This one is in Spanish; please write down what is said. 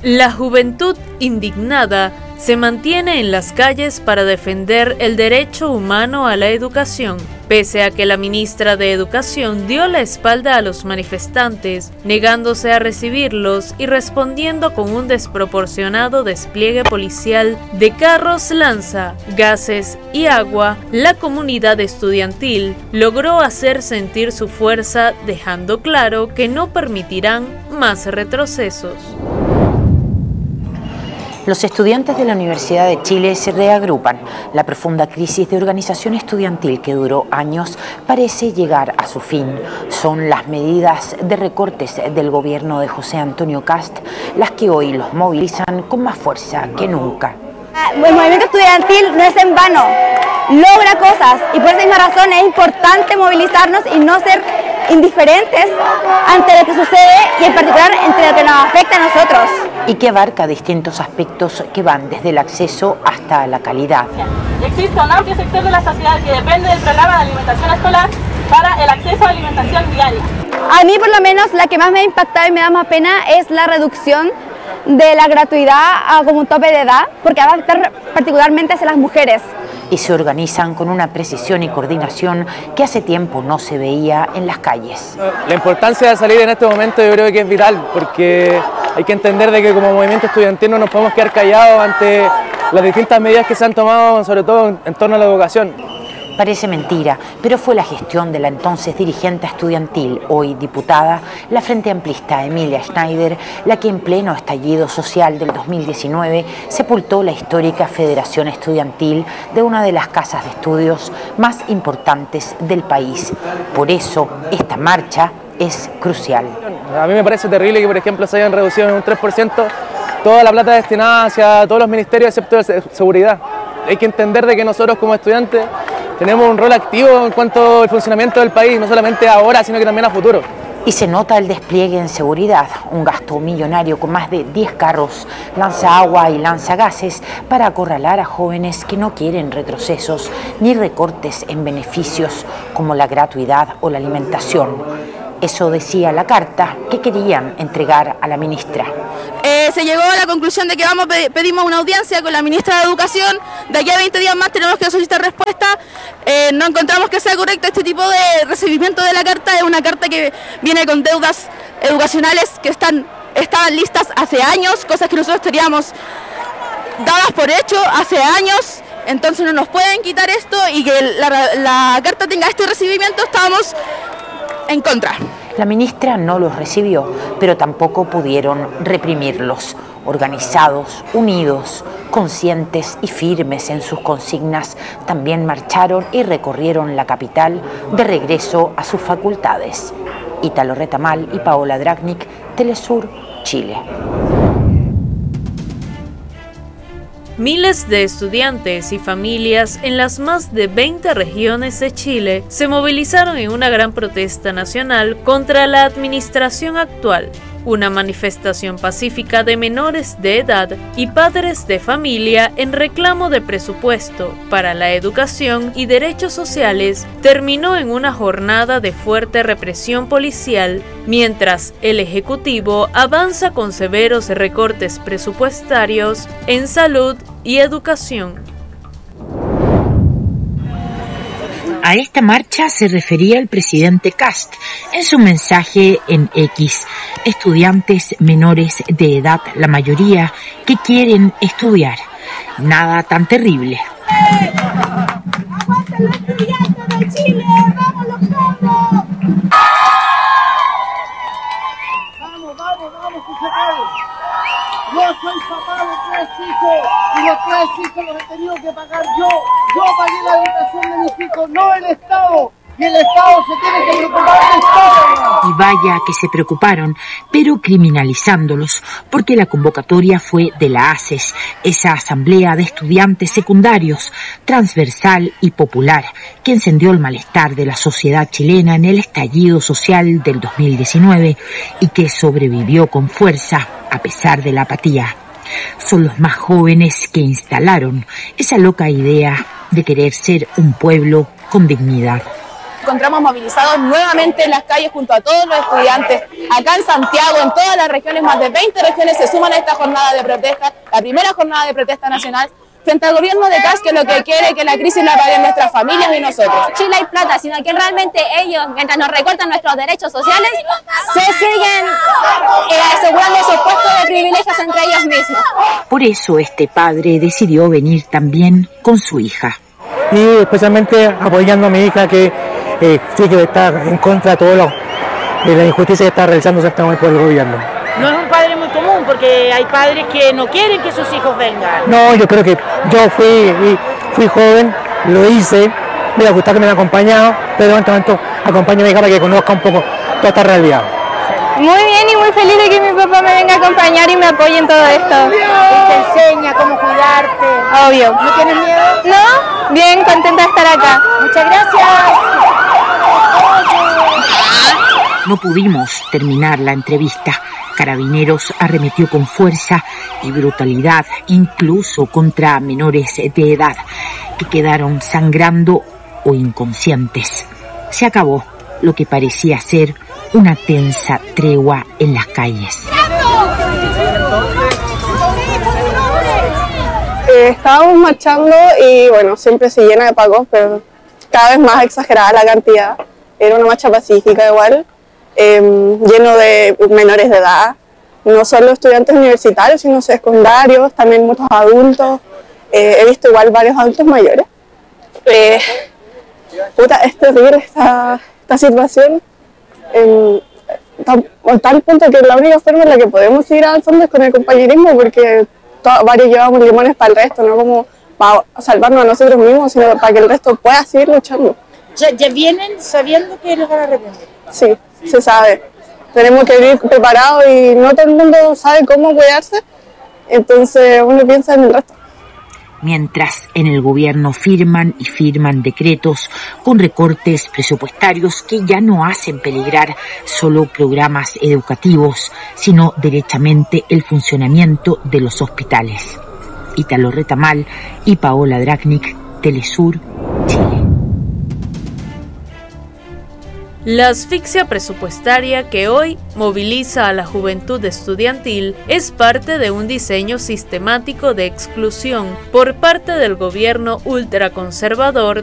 La juventud indignada se mantiene en las calles para defender el derecho humano a la educación, pese a que la ministra de Educación dio la espalda a los manifestantes, negándose a recibirlos y respondiendo con un desproporcionado despliegue policial de carros lanza, gases y agua. La comunidad estudiantil logró hacer sentir su fuerza, dejando claro que no permitirán más retrocesos. Los estudiantes de la Universidad de Chile se reagrupan. La profunda crisis de organización estudiantil que duró años parece llegar a su fin. Son las medidas de recortes del gobierno de José Antonio Kast las que hoy los movilizan con más fuerza que nunca. El movimiento estudiantil no es en vano, logra cosas y por esa misma razón es importante movilizarnos y no ser indiferentes ante lo que sucede y en particular entre lo que nos afecta a nosotros. Y que abarca distintos aspectos que van desde el acceso hasta la calidad. Existe un amplio sector de la sociedad que depende del programa de alimentación escolar para el acceso a alimentación diaria. A mí por lo menos la que más me ha impactado y me da más pena es la reducción de la gratuidad como un tope de edad, porque va a afectar particularmente hacia las mujeres. Y se organizan con una precisión y coordinación que hace tiempo no se veía en las calles. La importancia de salir en este momento yo creo que es vital, porque hay que entender de que como movimiento estudiantil no nos podemos quedar callados ante las distintas medidas que se han tomado, sobre todo en torno a la educación. Parece mentira, pero fue la gestión de la entonces dirigente estudiantil, hoy diputada, la Frente Amplista Emilia Schneider, la que en pleno estallido social del 2019 sepultó la histórica Federación Estudiantil de una de las casas de estudios más importantes del país. Por eso, esta marcha es crucial. A mí me parece terrible que, por ejemplo, se hayan reducido en un 3% toda la plata destinada hacia todos los ministerios excepto de seguridad. Hay que entender de que nosotros como estudiantes tenemos un rol activo en cuanto al funcionamiento del país, no solamente ahora, sino que también a futuro. Y se nota el despliegue en seguridad, un gasto millonario con más de 10 carros, lanzaagua y lanzagases para acorralar a jóvenes que no quieren retrocesos ni recortes en beneficios como la gratuidad o la alimentación. Eso decía la carta que querían entregar a la ministra. Se llegó a la conclusión de que pedimos una audiencia con la ministra de Educación. De aquí a 20 días más tenemos que solicitar respuesta. No encontramos que sea correcto este tipo de recibimiento de la carta. Es una carta que viene con deudas educacionales que estaban listas hace años, cosas que nosotros teníamos dadas por hecho hace años. Entonces no nos pueden quitar esto y que la carta tenga este recibimiento, estábamos en contra. La ministra no los recibió, pero tampoco pudieron reprimirlos. Organizados, unidos, conscientes y firmes en sus consignas, también marcharon y recorrieron la capital de regreso a sus facultades. Ítalo Retamal y Paola Dragnik, Telesur, Chile. Miles de estudiantes y familias en las más de 20 regiones de Chile se movilizaron en una gran protesta nacional contra la administración actual. Una manifestación pacífica de menores de edad y padres de familia en reclamo de presupuesto para la educación y derechos sociales terminó en una jornada de fuerte represión policial, mientras el Ejecutivo avanza con severos recortes presupuestarios en salud y educación. A esta marcha se refería el presidente Kast en su mensaje en X. Estudiantes menores de edad, la mayoría, que quieren estudiar. Nada tan terrible. ¡Aguanten los estudiantes de Chile! ¡Vamos los cabros! ¡Vamos, que se puede! Yo soy papá de 3 hijos y los 3 hijos los he tenido que pagar yo. Yo pagué la educación de mis hijos, no el Estado. Y el Estado se tiene que preocupar del Estado. Y vaya que se preocuparon, pero criminalizándolos, porque la convocatoria fue de la ACES, esa asamblea de estudiantes secundarios, transversal y popular, que encendió el malestar de la sociedad chilena en el estallido social del 2019 y que sobrevivió con fuerza a pesar de la apatía. Son los más jóvenes que instalaron esa loca idea de querer ser un pueblo con dignidad. encontramos movilizados nuevamente en las calles junto a todos los estudiantes. Acá en Santiago, en todas las regiones, más de 20 regiones se suman a esta jornada de protesta, la primera jornada de protesta nacional, frente al gobierno de Kast, que lo que quiere es que la crisis la paguen nuestras familias y nosotros. Chile hay plata, sino que realmente ellos, mientras nos recortan nuestros derechos sociales, se siguen asegurando esos puestos de privilegios entre ellos mismos. Por eso este padre decidió venir también con su hija. Y especialmente apoyando a mi hija que sí que está en contra de todo de la injusticia que está realizándose hasta hoy por el gobierno. No es un padre muy común porque hay padres que no quieren que sus hijos vengan. No, yo creo que yo fui joven, lo hice, me hubiera gustado que me haya acompañado, pero en este momento acompaño a mi hija para que conozca un poco toda esta realidad. Muy bien y muy feliz de que mi papá me venga a acompañar y me apoye en todo esto. Y te enseña cómo cuidarte. Obvio. ¿No tienes miedo? No, bien contenta de estar acá. Muchas gracias. No pudimos terminar la entrevista. Carabineros arremetió con fuerza y brutalidad, incluso contra menores de edad, que quedaron sangrando o inconscientes. Se acabó lo que parecía ser una tensa tregua en las calles. Estábamos marchando y bueno, siempre se llena de pacos, pero cada vez más exagerada la cantidad. Era una marcha pacífica igual, lleno de menores de edad, no solo estudiantes universitarios, sino secundarios, también muchos adultos. He visto igual varios adultos mayores. Es terrible esta situación, a tal punto que la única forma en la que podemos seguir avanzando es con el compañerismo, porque varios llevamos limones para el resto, no como para salvarnos a nosotros mismos, sino para que el resto pueda seguir luchando. ¿Ya vienen sabiendo que los van a reprimir? Sí, se sabe. Tenemos que ir preparados y no todo el mundo sabe cómo cuidarse, entonces uno piensa en el resto. Mientras en el gobierno firman y firman decretos con recortes presupuestarios que ya no hacen peligrar solo programas educativos, sino derechamente el funcionamiento de los hospitales. Ítalo Retamal y Paola Dragnik, Telesur, Chile. La asfixia presupuestaria que hoy moviliza a la juventud estudiantil es parte de un diseño sistemático de exclusión por parte del gobierno ultraconservador